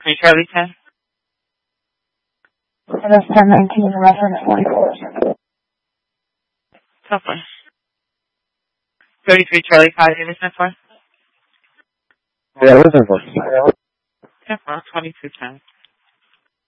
23 Charlie 10. And that's 1019, reference 44. Tough one. 33 Charlie 5, you listening for? Yeah, listen for. Yeah, 2210.